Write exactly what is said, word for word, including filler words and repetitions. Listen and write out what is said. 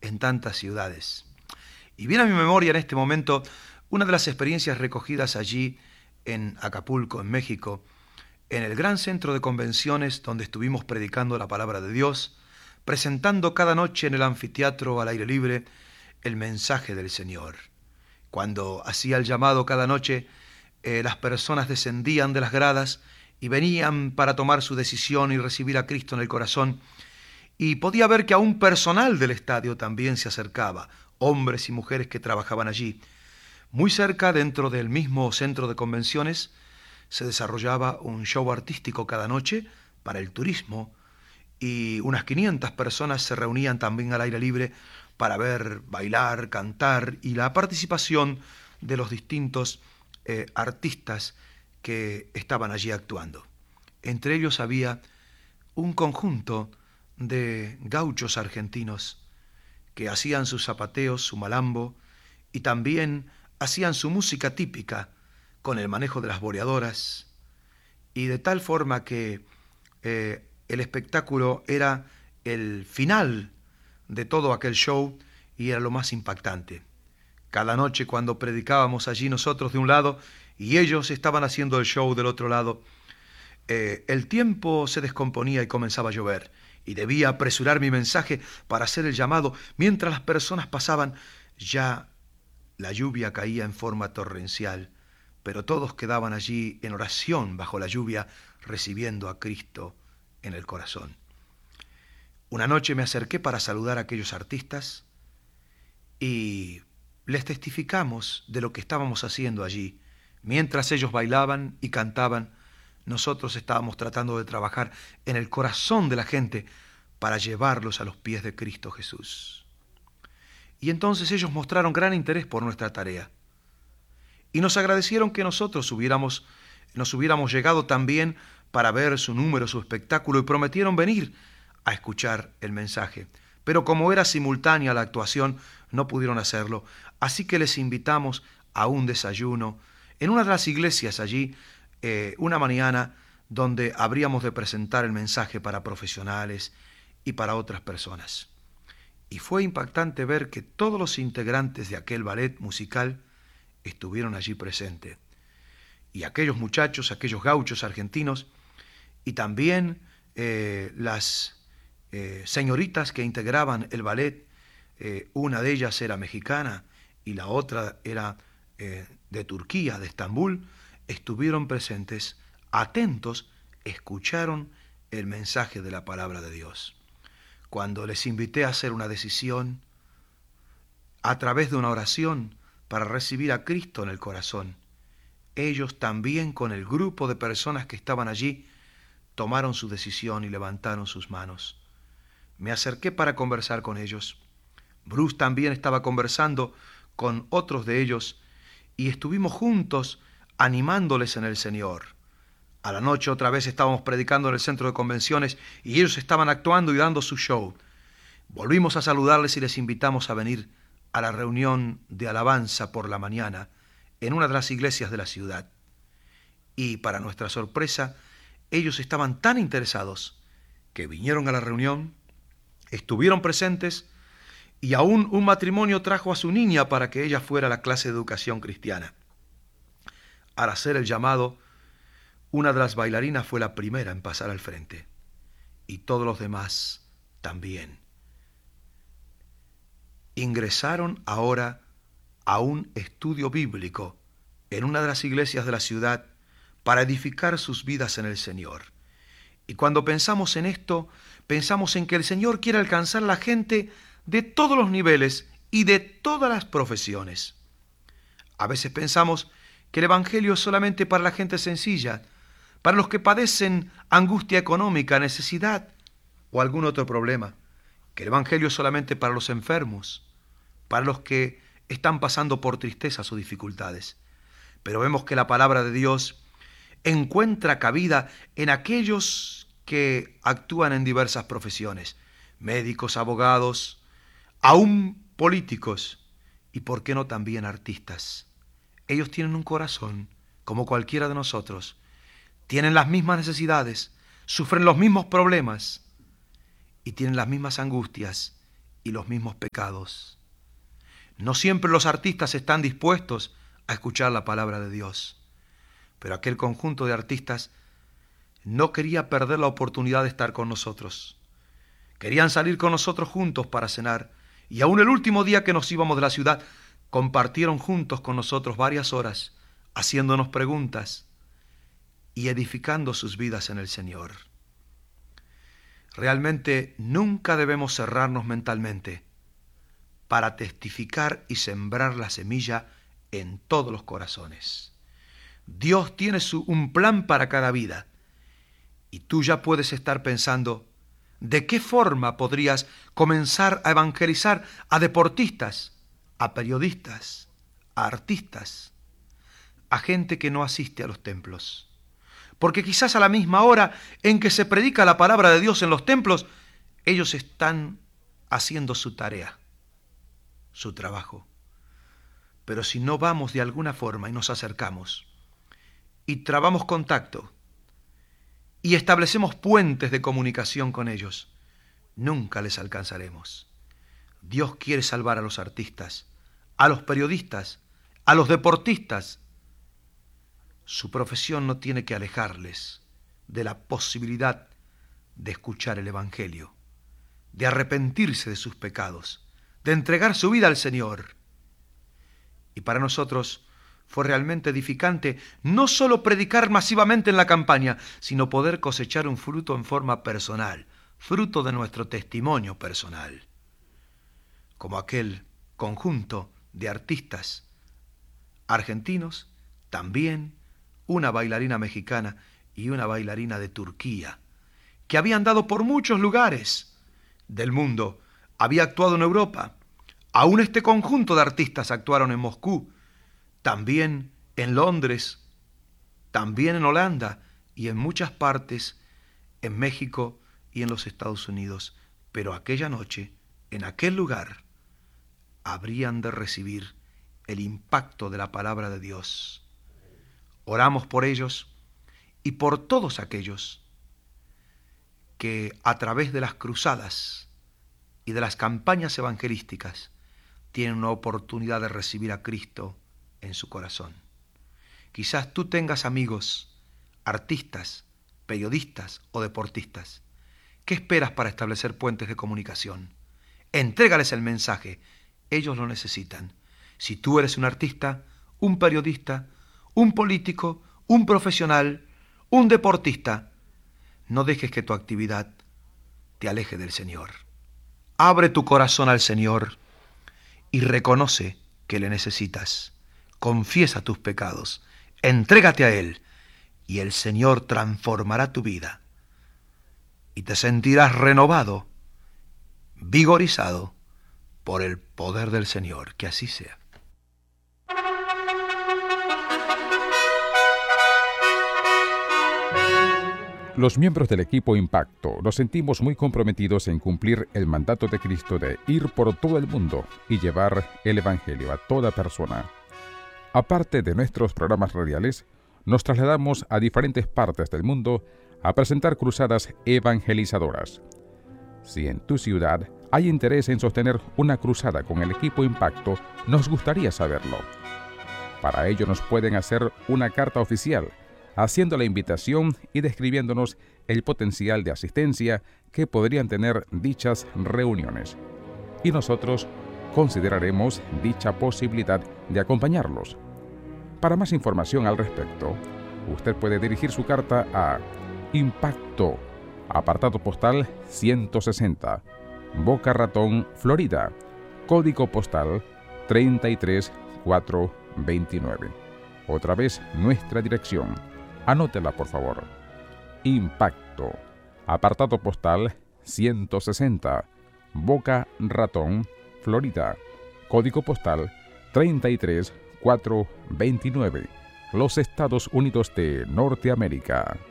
en tantas ciudades. Y viene a mi memoria en este momento una de las experiencias recogidas allí en Acapulco, en México, en el gran centro de convenciones donde estuvimos predicando la palabra de Dios, presentando cada noche en el anfiteatro al aire libre el mensaje del Señor. Cuando hacía el llamado cada noche, eh, las personas descendían de las gradas y venían para tomar su decisión y recibir a Cristo en el corazón, y podía ver que aún personal del estadio también se acercaba, hombres y mujeres que trabajaban allí. Muy cerca, dentro del mismo centro de convenciones, se desarrollaba un show artístico cada noche para el turismo, y unas quinientas personas se reunían también al aire libre para ver, bailar, cantar y la participación de los distintos eh, artistas que estaban allí actuando. Entre ellos había un conjunto de gauchos argentinos que hacían sus zapateos, su malambo, y también hacían su música típica con el manejo de las boleadoras, y de tal forma que eh, el espectáculo era el final de todo aquel show y era lo más impactante. Cada noche cuando predicábamos allí nosotros de un lado y ellos estaban haciendo el show del otro lado, eh, el tiempo se descomponía y comenzaba a llover, y debía apresurar mi mensaje para hacer el llamado. Mientras las personas pasaban, ya la lluvia caía en forma torrencial, pero todos quedaban allí en oración bajo la lluvia, recibiendo a Cristo en el corazón. Una noche me acerqué para saludar a aquellos artistas y les testificamos de lo que estábamos haciendo allí. Mientras ellos bailaban y cantaban, nosotros estábamos tratando de trabajar en el corazón de la gente para llevarlos a los pies de Cristo Jesús. Y entonces ellos mostraron gran interés por nuestra tarea y nos agradecieron que nosotros hubiéramos, nos hubiéramos llegado también para ver su número, su espectáculo, y prometieron venir a escuchar el mensaje. Pero como era simultánea la actuación, no pudieron hacerlo, así que les invitamos a un desayuno en una de las iglesias allí, eh, una mañana donde habríamos de presentar el mensaje para profesionales y para otras personas. Y fue impactante ver que todos los integrantes de aquel ballet musical estuvieron allí presentes. Y aquellos muchachos, aquellos gauchos argentinos, y también eh, las eh, señoritas que integraban el ballet, eh, una de ellas era mexicana y la otra era eh, de Turquía, de Estambul, estuvieron presentes, atentos, escucharon el mensaje de la palabra de Dios. Cuando les invité a hacer una decisión a través de una oración para recibir a Cristo en el corazón, ellos también, con el grupo de personas que estaban allí, tomaron su decisión y levantaron sus manos. Me acerqué para conversar con ellos. Bruce también estaba conversando con otros de ellos y estuvimos juntos animándoles en el Señor. A la noche otra vez estábamos predicando en el centro de convenciones y ellos estaban actuando y dando su show. Volvimos a saludarles y les invitamos a venir a la reunión de alabanza por la mañana en una de las iglesias de la ciudad. Y para nuestra sorpresa, ellos estaban tan interesados que vinieron a la reunión, estuvieron presentes, y aún un matrimonio trajo a su niña para que ella fuera a la clase de educación cristiana. Al hacer el llamado, una de las bailarinas fue la primera en pasar al frente, y todos los demás también. Ingresaron ahora a un estudio bíblico en una de las iglesias de la ciudad para edificar sus vidas en el Señor. Y cuando pensamos en esto, pensamos en que el Señor quiere alcanzar a la gente de todos los niveles y de todas las profesiones. A veces pensamos que el Evangelio es solamente para la gente sencilla, para los que padecen angustia económica, necesidad o algún otro problema, que el Evangelio es solamente para los enfermos, para los que están pasando por tristezas o dificultades. Pero vemos que la palabra de Dios encuentra cabida en aquellos que actúan en diversas profesiones, médicos, abogados, aún políticos y, por qué no, también artistas. Ellos tienen un corazón como cualquiera de nosotros, tienen las mismas necesidades, sufren los mismos problemas y tienen las mismas angustias y los mismos pecados. No siempre los artistas están dispuestos a escuchar la palabra de Dios, pero aquel conjunto de artistas no quería perder la oportunidad de estar con nosotros. Querían salir con nosotros juntos para cenar, y aún el último día que nos íbamos de la ciudad, compartieron juntos con nosotros varias horas, haciéndonos preguntas y edificando sus vidas en el Señor. Realmente nunca debemos cerrarnos mentalmente para testificar y sembrar la semilla en todos los corazones. Dios tiene su, un plan para cada vida, y tú ya puedes estar pensando de qué forma podrías comenzar a evangelizar a deportistas, a periodistas, a artistas, a gente que no asiste a los templos. Porque quizás a la misma hora en que se predica la palabra de Dios en los templos, ellos están haciendo su tarea, su trabajo. Pero si no vamos de alguna forma y nos acercamos y trabamos contacto y establecemos puentes de comunicación con ellos, nunca les alcanzaremos. Dios quiere salvar a los artistas, a los periodistas, a los deportistas. Su profesión no tiene que alejarles de la posibilidad de escuchar el Evangelio, de arrepentirse de sus pecados, de entregar su vida al Señor. Y para nosotros fue realmente edificante no solo predicar masivamente en la campaña, sino poder cosechar un fruto en forma personal, fruto de nuestro testimonio personal, como aquel conjunto de artistas argentinos, también una bailarina mexicana y una bailarina de Turquía, que habían dado por muchos lugares del mundo, había actuado en Europa. Aún este conjunto de artistas actuaron en Moscú, también en Londres, también en Holanda y en muchas partes, en México y en los Estados Unidos. Pero aquella noche, en aquel lugar, habrían de recibir el impacto de la palabra de Dios. Oramos por ellos y por todos aquellos que a través de las cruzadas y de las campañas evangelísticas tienen una oportunidad de recibir a Cristo en su corazón. Quizás tú tengas amigos, artistas, periodistas o deportistas. ¿Qué esperas para establecer puentes de comunicación? Entrégales el mensaje. Ellos lo necesitan. Si tú eres un artista, un periodista, un político, un profesional, un deportista, no dejes que tu actividad te aleje del Señor. Abre tu corazón al Señor y reconoce que le necesitas. Confiesa tus pecados, entrégate a Él y el Señor transformará tu vida y te sentirás renovado, vigorizado por el poder del Señor. Que así sea. Los miembros del equipo Impacto nos sentimos muy comprometidos en cumplir el mandato de Cristo de ir por todo el mundo y llevar el Evangelio a toda persona. Aparte de nuestros programas radiales, nos trasladamos a diferentes partes del mundo a presentar cruzadas evangelizadoras. Si en tu ciudad hay interés en sostener una cruzada con el equipo Impacto, nos gustaría saberlo. Para ello nos pueden hacer una carta oficial, haciendo la invitación y describiéndonos el potencial de asistencia que podrían tener dichas reuniones. Y nosotros consideraremos dicha posibilidad de acompañarlos. Para más información al respecto, usted puede dirigir su carta a Impacto, apartado postal ciento sesenta, Boca Ratón, Florida, código postal treinta y tres mil cuatrocientos veintinueve. Otra vez nuestra dirección. Anótela, por favor. Impacto, apartado postal ciento sesenta, Boca Ratón, Florida, código postal treinta y tres mil cuatrocientos veintinueve, los Estados Unidos de Norteamérica.